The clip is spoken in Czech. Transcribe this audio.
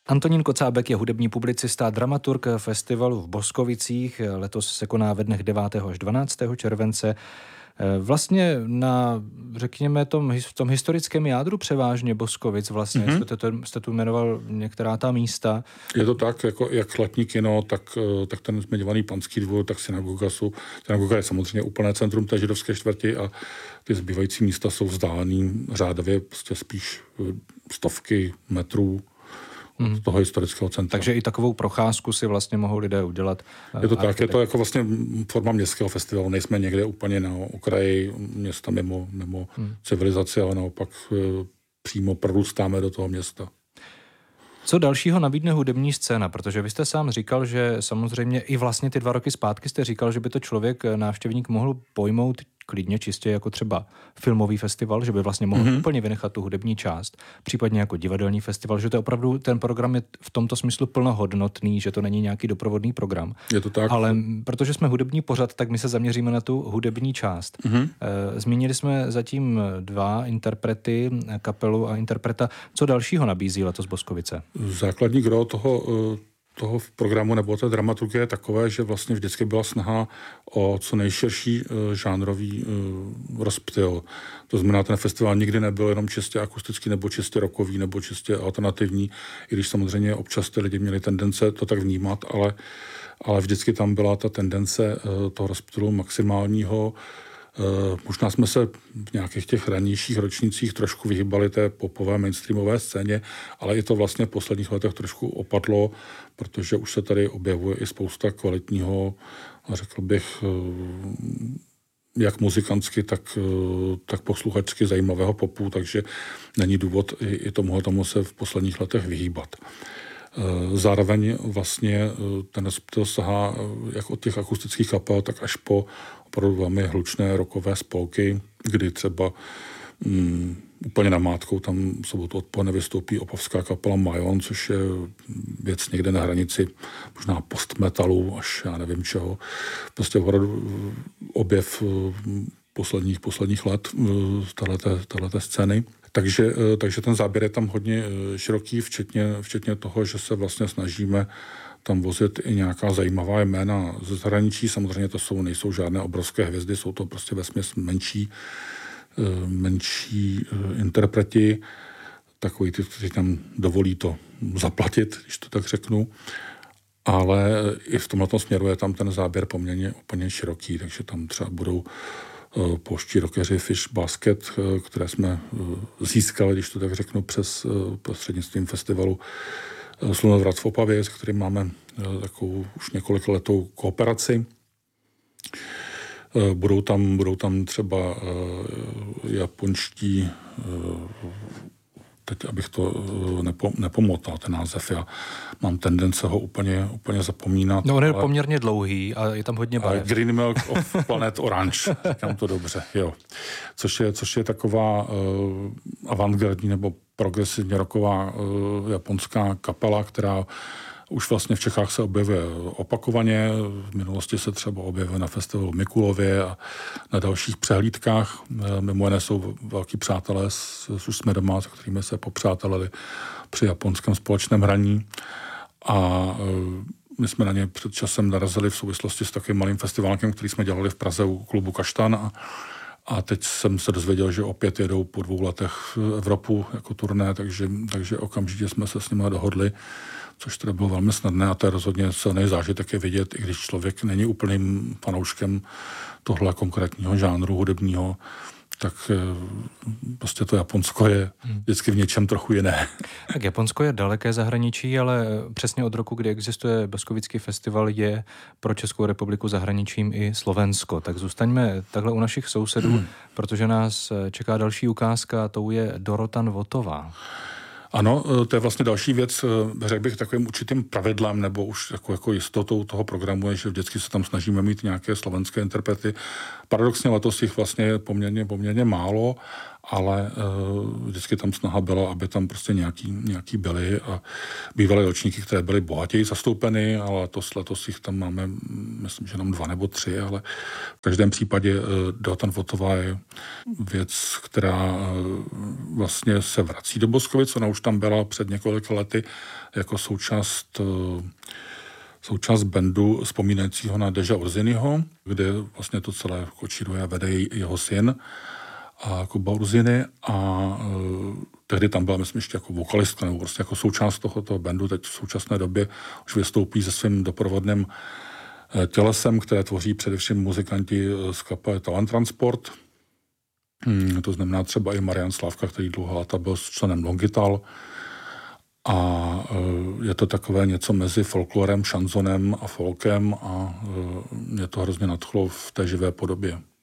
Antonín Kocábek je hudební publicista a dramaturg festivalu v Boskovicích. Letos se koná ve dnech 9. až 12. července. Vlastně řekněme, v tom historickém jádru převážně Boskovic vlastně, jste tu jmenoval některá ta místa. Je to tak, jako jak Letní kino, tak ten zmiňovaný Panský dvůr, tak synagoga je samozřejmě úplné centrum té židovské čtvrti a ty zbývající místa jsou vzdálený řádově prostě spíš stovky metrů od toho historického centra. Takže i takovou procházku si vlastně mohou lidé udělat. Je to tak, je to jako vlastně forma městského festivalu. Nejsme někde úplně na okraji města mimo civilizaci, ale naopak přímo prorůstáme do toho města. Co dalšího nabídne hudební scéna? Protože vy jste sám říkal, že samozřejmě i vlastně ty 2 roky zpátky jste říkal, že by to návštěvník mohl pojmout klidně čistě jako třeba filmový festival, že by vlastně mohl úplně vynechat tu hudební část, případně jako divadelní festival, že to je opravdu, ten program je v tomto smyslu plnohodnotný, že to není nějaký doprovodný program. Je to tak. Ale protože jsme hudební pořad, tak my se zaměříme na tu hudební část. Zmínili jsme zatím 2 interprety, kapelu a interpreta. Co dalšího nabízí letos Boskovice? Základní gro toho programu nebo té dramaturgie je takové, že vlastně vždycky byla snaha o co nejširší žánrový rozptyl. To znamená, ten festival nikdy nebyl jenom čistě akustický nebo čistě rockový nebo čistě alternativní, i když samozřejmě občas ty lidi měli tendence to tak vnímat, ale vždycky tam byla ta tendence toho rozptylu maximálního. Možná jsme se v nějakých těch ranějších ročnících trošku vyhýbali té popové mainstreamové scéně, ale i to vlastně v posledních letech trošku opadlo, protože už se tady objevuje i spousta kvalitního, řekl bych, jak muzikantsky, tak posluchačsky zajímavého popu, takže není důvod i tomu se v posledních letech vyhýbat. Zároveň vlastně ten rozptyl sahá jak od těch akustických kapel, tak až po opravdu velmi hlučné rockové spolky, kdy třeba úplně namátkou tam sobotu odpoledne vystoupí opavská kapela Majon, což je věc někde na hranici možná postmetalu až já nevím čeho. Prostě opravdu objev posledních let téhleté scény. Takže ten záběr je tam hodně široký, včetně toho, že se vlastně snažíme tam vozit i nějaká zajímavá jména ze zahraničí. Samozřejmě to nejsou žádné obrovské hvězdy, jsou to prostě vesměs menší interpreti, takový ty, kteří tam dovolí to zaplatit, když to tak řeknu. Ale i v tomto směru je tam ten záběr poměrně úplně široký, takže tam třeba budou polští rockeři Fish Basket, které jsme získali, když to tak řeknu, přes prostřednictvím festivalu Slunovrat v Opavě, s kterým máme takovou už několikaletou kooperaci. Budou tam třeba japonští, teď abych to nepomotal, ten název, já mám tendence ho úplně zapomínat. No on je poměrně dlouhý a je tam hodně barev. Green Milk of Planet Orange, říkám to dobře, jo. Což je taková avantgardní nebo progresivně rocková japonská kapela, která už vlastně v Čechách se objevuje opakovaně. V minulosti se třeba objevuje na festivalu v Mikulově a na dalších přehlídkách. Mimo jiné jsou velký přátelé s Už jsme doma, s kterými se popřátelili při japonském společném hraní. A my jsme na ně před časem narazili v souvislosti s takovým malým festivalem, který jsme dělali v Praze u klubu Kaštan. A teď jsem se dozvěděl, že opět jedou po 2 letech v Evropu jako turné, takže okamžitě jsme se s nimi dohodli, což teda bylo velmi snadné a to je rozhodně silný zážitek je vidět, i když člověk není úplným fanouškem tohle konkrétního žánru hudebního, tak prostě to Japonsko je vždycky v něčem trochu jiné. Tak Japonsko je daleké zahraničí, ale přesně od roku, kdy existuje Boskovický festival, je pro Českou republiku zahraničím i Slovensko. Tak zůstaňme takhle u našich sousedů, protože nás čeká další ukázka a tou je Dorota Nvotová. Ano, to je vlastně další věc, řekl bych takovým určitým pravidlem nebo už jako jistotou toho programu je, že vždycky se tam snažíme mít nějaké slovenské interprety. Paradoxně letos jich vlastně je poměrně málo, ale vždycky tam snaha byla, aby tam prostě nějaký byly a bývaly ročníky, které byly bohatěji zastoupeny, ale letos jich tam máme, myslím, že jenom 2 nebo 3, ale v každém případě Delta Votová je věc, která vlastně se vrací do Boskovic. Ona už tam byla před několika lety jako součást bandu vzpomínajícího na Deža Urziniho, kde vlastně to celé kočíruje a vede jeho syn a Kuba Urziny a tehdy tam byla, myslím, ještě jako vokalistka nebo prostě jako součást tohoto bandu. Teď v současné době už vystoupí se svým doprovodným tělesem, které tvoří především muzikanti z kapely Talent Transport. To znamená třeba i Marian Slavka, který dlouho léta byl členem Longital. A je to takové něco mezi folklorem, šanzonem a folkem a mě to hrozně nadchlo v té živé podobě.